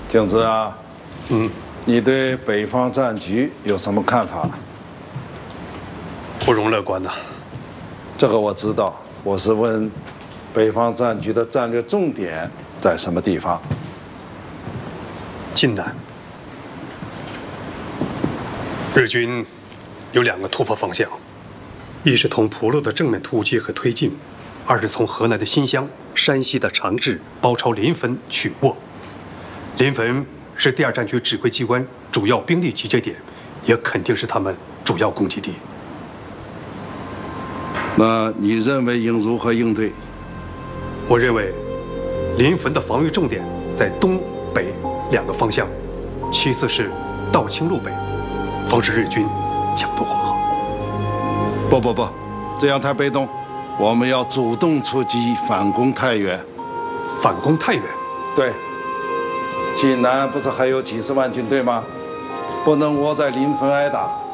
景之啊，你对北方战局有什么看法？ 不容乐观呐。 这个我知道，我是问北方战局的战略重点在什么地方？ 晋南，日军有2个突破方向，一是同蒲路的正面突击和推进，二是从河南的新乡、山西的长治包抄临汾取沃。临汾是第2战区指挥机关主要兵力集结点，也肯定是他们主要攻击地。 那你认为应如何应对？ 我认为，临汾的防御重点在东北2个方向，其次是道清路北，防止日军抢渡黄河。 不，这样太被动，我们要主动出击，反攻太原。 反攻太原？ 对，济南不是还有几10万军队吗？不能窝在临汾挨打。